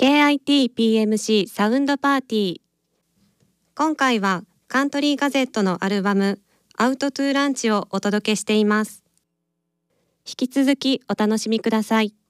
KIT-PMC サウンドパーティー。今回はカントリーガゼットのアルバムアウトトゥーランチをお届けしています。引き続きお楽しみください。